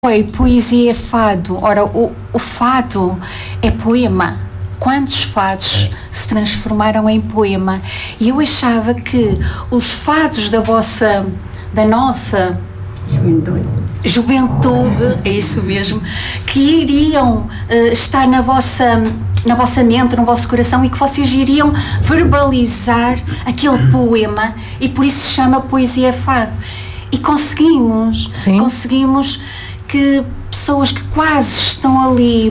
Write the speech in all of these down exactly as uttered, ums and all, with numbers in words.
Foi poesia e fado. Ora, o, o fado é poema. Quantos fados é. se transformaram em poema? E eu achava que os fados da vossa, da nossa juventude, juventude é isso mesmo, que iriam uh, estar na vossa, na vossa mente, no vosso coração, e que vocês iriam verbalizar aquele poema, e por isso se chama poesia e fado. E conseguimos, Sim. conseguimos que pessoas que quase estão ali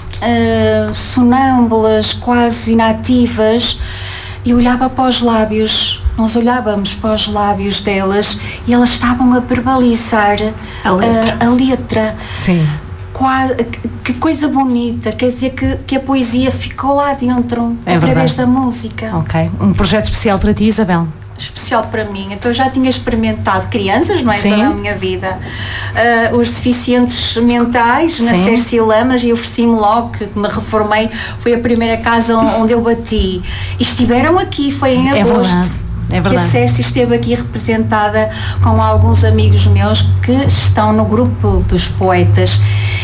uh, sonâmbulas, quase inativas, eu olhava para os lábios, nós olhávamos para os lábios delas e elas estavam a verbalizar a letra. Uh, a letra. Sim. Quase, que coisa bonita, quer dizer que, que a poesia ficou lá dentro, é através verdade. da música. Ok. Um projeto especial para ti, Isabel? Especial para mim. Então eu já tinha experimentado crianças, não é? Sim. Toda a minha vida. Uh, os deficientes mentais, na Sim. Cerci Lamas, e ofereci-me logo que me reformei. Foi a primeira casa onde eu bati. E estiveram aqui, foi em É agosto. verdade. É que a verdade. Cerci esteve aqui representada com alguns amigos meus que estão no grupo dos poetas.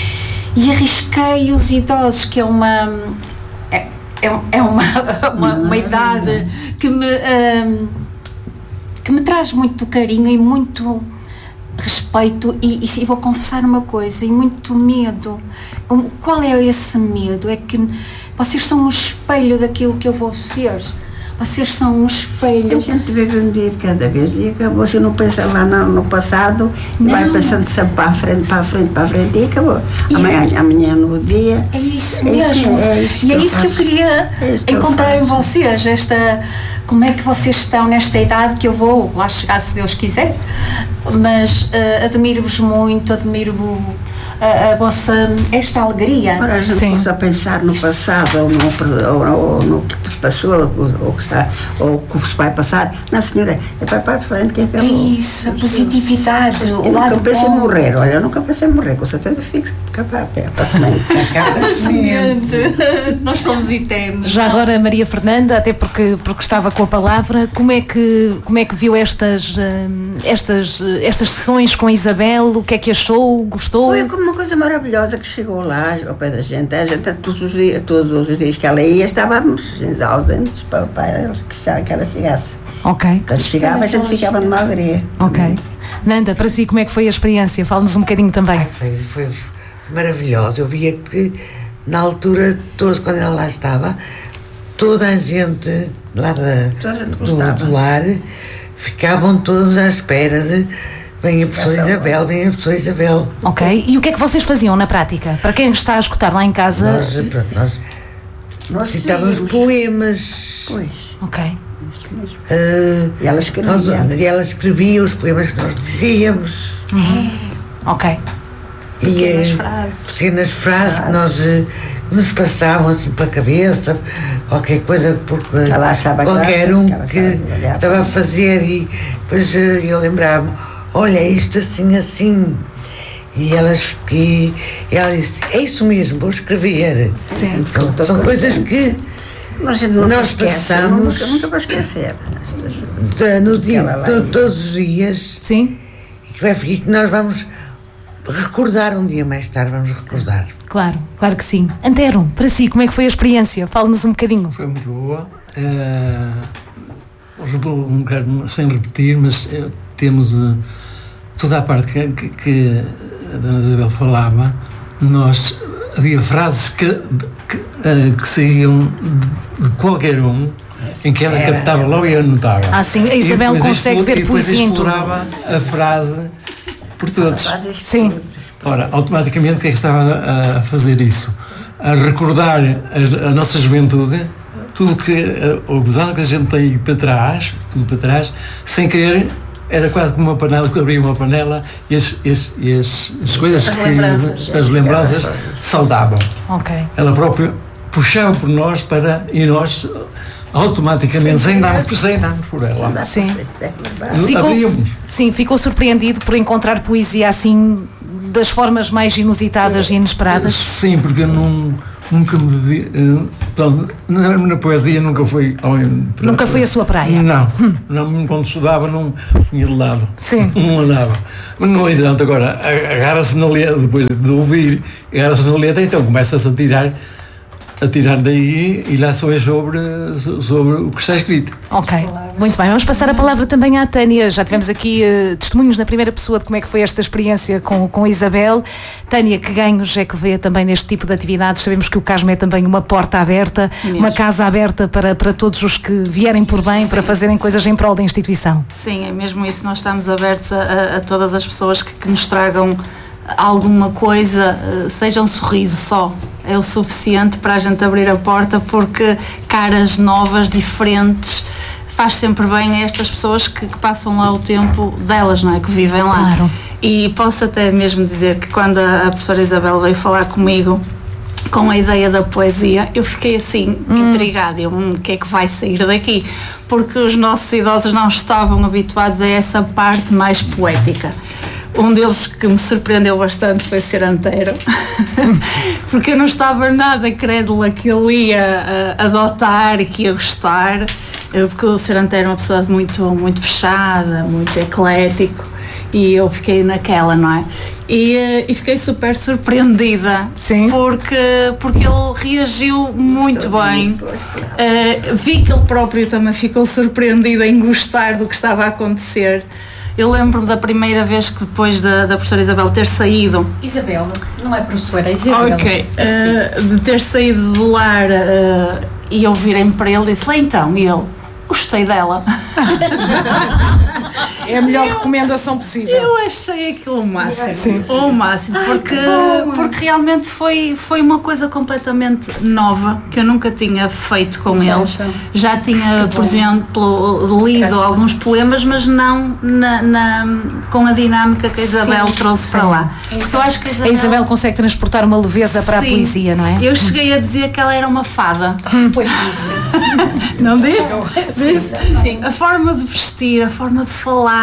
E arrisquei os idosos, que é uma. É, é, é uma, uma, uma idade que me. Um, que me traz muito carinho e muito respeito, e, e vou confessar uma coisa, e muito medo. Qual é esse medo? É que vocês são um espelho daquilo que eu vou ser. Vocês são um espelho. A gente vive um dia de cada vez e acabou. Se não pensa lá no, no passado, não. Vai pensando sempre para a frente, para a frente, para a frente, e acabou. E amanhã, é, amanhã no dia. É isso mesmo. É, é isso e que é isso que eu, faço. queria é que encontrar eu em vocês. Esta, como é que vocês estão nesta idade que eu vou lá chegar, se Deus quiser. Mas uh, admiro-vos muito, admiro a, a vossa, esta alegria. Agora a gente precisa pensar no passado, ou no, ou, ou no que se passou, ou, ou, que está, ou o que se vai passar. Não, senhora, é para para frente que acabou. É isso, a positividade. Eu o lado nunca pensei em bom. morrer, olha, eu nunca pensei em morrer, com certeza fico capaz, é para a semente. Nós somos eternos. Já agora, Maria Fernanda, até porque, porque estava com a palavra, como é que, como é que viu estas, hum, estas, estas sessões com a Isabel? O que é que achou? Gostou? Foi como uma coisa maravilhosa que chegou lá ao pé da gente. A gente todos os dias, todos os dias que ela ia, estávamos ausentes para, para que ela chegasse. Ok. Quando chegava, a gente ficava numa alegria. Ok. Nanda, para si, como é que foi a experiência? Fala-nos um bocadinho também. Ai, foi, foi maravilhoso. Eu via que, na altura, todos, quando ela lá estava, toda a gente lá da, do, do lar, ficavam todos à espera de venha a professora Isabel, venha a professora Isabel. Ok. E o que é que vocês faziam na prática? Para quem está a escutar lá em casa... Nós, pronto, nós, nós citávamos poemas. Pois. Ok. Uh, e ela escrevia. Nós, e ela escrevia os poemas que nós dizíamos. Uhum. Ok. E pequenas frases, pequenas frases que nós nos passavam assim para a cabeça, qualquer coisa, porque ela achava qualquer que um que, que estava a fazer, e depois eu lembrava-me, olha, isto assim, assim. E elas, e ela disse, é isso mesmo, vou escrever. Sim. Então, são coisas que nós, nós esquece, passamos nunca, nunca vou esquecer no dia, to, todos os dias. Sim. E que, vai, e que nós vamos recordar um dia mais tarde, vamos recordar. Claro, claro que sim. Antero, para si, como é que foi a experiência? Fale-nos um bocadinho. Foi muito boa. Uh, um bocado sem repetir, mas uh, temos uh, toda a parte que, que, que a Dona Isabel falava. Nós havia frases que, que, uh, que saíam de, de qualquer um, em que ela captava logo e anotava. Ah, sim, a Isabel consegue ver poesia em tudo. E depois explorava a frase por todos. Sim. Ora, automaticamente o que é que estava a fazer isso? A recordar a, a nossa juventude, tudo que, o gozado que a gente tem para trás, tudo para trás, sem querer, era quase como uma panela, que abria uma panela e as, as, as, as coisas as que lembranças, as lembranças saltavam. Ok. Ela própria puxava por nós para, e nós automaticamente, sem darmos, sem darmos por ela. Sim. Ficou, Abríamos. Sim, ficou surpreendido por encontrar poesia assim, das formas mais inusitadas e inesperadas? Sim, porque eu não, nunca me vi, então, na, na poesia nunca foi... Nunca foi a sua praia? Não, hum. não, quando estudava não tinha de lado. Sim. Não andava. Mas não adianta agora, agarra-se na letra, depois de ouvir, agarra-se na letra, então começa-se a tirar... a tirar daí e lá só é sobre, sobre o que está escrito. Ok, muito bem. Vamos passar a palavra também à Tânia. Já tivemos aqui uh, testemunhos na primeira pessoa de como é que foi esta experiência com, com a Isabel. Tânia, que ganhos é que vê também neste tipo de atividades? Sabemos que o Casmo é também uma porta aberta, mesmo. Uma casa aberta para, para todos os que vierem por bem, sim, para fazerem coisas em prol da instituição. Sim, é mesmo isso. Nós estamos abertos a, a, a todas as pessoas que, que nos tragam alguma coisa, seja um sorriso só, é o suficiente para a gente abrir a porta, porque caras novas, diferentes, faz sempre bem a estas pessoas que, que passam lá o tempo delas, não é? Que vivem lá. Claro. E posso até mesmo dizer que quando a, a professora Isabel veio falar comigo com a ideia da poesia, eu fiquei assim, hum. intrigada, eu, hum, o que é que vai sair daqui? Porque os nossos idosos não estavam habituados a essa parte mais poética. Um deles que me surpreendeu bastante foi Seranteiro, porque eu não estava nada crédula que ele ia uh, adotar e que ia gostar, porque o Seranteiro é uma pessoa muito, muito fechada, muito eclético, e eu fiquei naquela, não é? E, e fiquei super surpreendida. Sim. Porque, porque ele reagiu muito bem. Uh, vi que ele próprio também ficou surpreendido em gostar do que estava a acontecer. Eu lembro-me da primeira vez que depois da, da professora Isabel ter saído... Isabel, não é professora, é Isabel. Ok, uh, de ter saído do lar uh, e eu virei para ele e disse, lá então, e ele, gostei dela. É a melhor eu, recomendação possível. Eu achei aquilo o máximo. Sim. O máximo, porque, Ai, porque realmente foi, foi uma coisa completamente nova, que eu nunca tinha feito com Exato. Eles. Já tinha, por exemplo, lido Caso alguns poemas, mas não na, na, com a dinâmica que a Isabel sim, trouxe sim. para lá. Eu acho que a Isabel, a Isabel consegue transportar uma leveza para sim. a poesia, não é? Eu cheguei a dizer que ela era uma fada. Pois disse. Não disse? Disse? Sim. A forma de vestir, a forma de falar.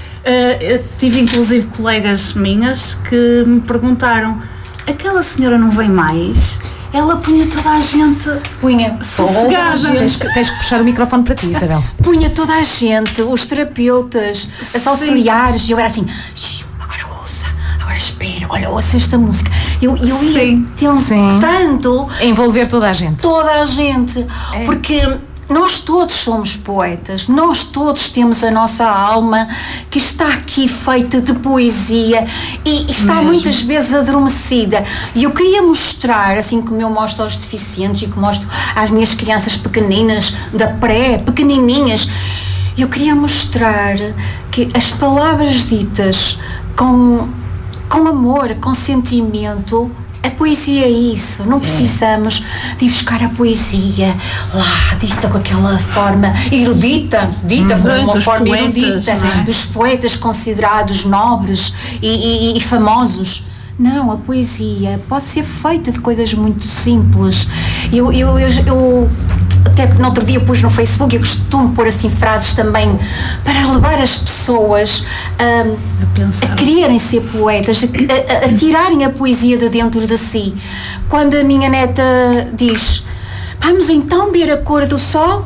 Uh, tive inclusive colegas minhas que me perguntaram, aquela senhora não vem mais? Ela punha toda a gente punha sossegada. Tens que, tens que puxar o microfone para ti, Isabel. Punha toda a gente, os terapeutas, as auxiliares, e eu era assim, agora ouça, agora espera, olha, ouça esta música. Eu, eu ia tentando envolver toda a gente. Toda a gente, é. Porque nós todos somos poetas, nós todos temos a nossa alma que está aqui feita de poesia e está Mesmo. Muitas vezes adormecida. E eu queria mostrar, assim como eu mostro aos deficientes e que mostro às minhas crianças pequeninas, da pré, pequenininhas, eu queria mostrar que as palavras ditas com, com amor, com sentimento, a poesia é isso, não precisamos de ir buscar a poesia lá, dita com aquela forma erudita, dita com uma forma poetas, erudita, sim. dos poetas considerados nobres e, e, e famosos. Não, a poesia pode ser feita de coisas muito simples. Eu, eu, eu, eu até no outro dia pus no Facebook, eu costumo pôr assim frases também para levar as pessoas a, a, a quererem ser poetas, a, a, a tirarem a poesia de dentro de si. Quando a minha neta diz, vamos então ver a cor do sol,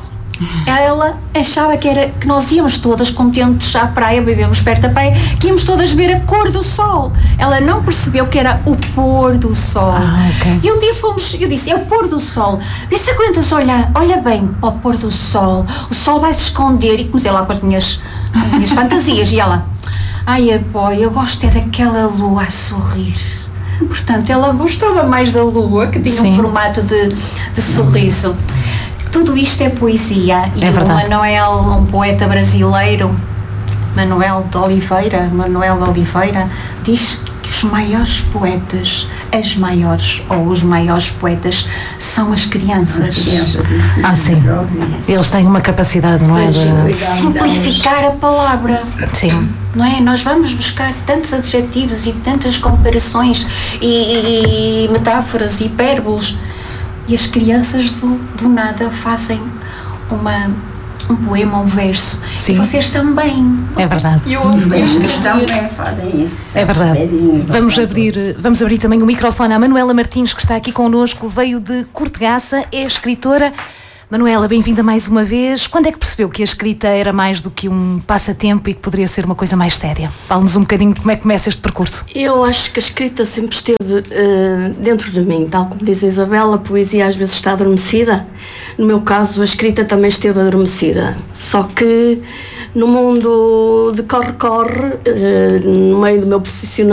ela achava que, era, que nós íamos todas contentes à praia, vivemos perto da praia, que íamos todas ver a cor do sol. Ela não percebeu que era o pôr do sol. Ah, okay. E um dia fomos, eu disse, é o pôr do sol. Vê se aguentas olhar, olha bem para o pôr do sol. O sol vai se esconder. E comecei lá com as minhas, as minhas fantasias. E ela, ai, boy, eu gosto é daquela lua a sorrir. Portanto, ela gostava mais da lua, que tinha Sim. um formato de, de sorriso. Tudo isto é poesia. E é o Manuel, um poeta brasileiro, Manuel de Oliveira, Manuel de Oliveira, diz que os maiores poetas, as maiores ou os maiores poetas são as crianças. As crianças. Ah, sim. Eles têm uma capacidade, não é? De simplificar a palavra. Sim. Não é? Nós vamos buscar tantos adjetivos e tantas comparações e, e, e metáforas e hipérboles. E as crianças do, do nada fazem uma, um poema, um verso. Sim. E vocês também. É verdade. Eu, Os beijos também fazem isso. É verdade. Vamos abrir, vamos abrir também o microfone à Manuela Martins, que está aqui connosco, veio de Cortegaça, é escritora. Manuela, bem-vinda mais uma vez. Quando é que percebeu que a escrita era mais do que um passatempo e que poderia ser uma coisa mais séria? Fala-nos um bocadinho de como é que começa este percurso. Eu acho que a escrita sempre esteve uh, dentro de mim, tal como diz a Isabel, a poesia às vezes está adormecida. No meu caso, a escrita também esteve adormecida. Só que no mundo de corre-corre, uh, no meio do meu profissional,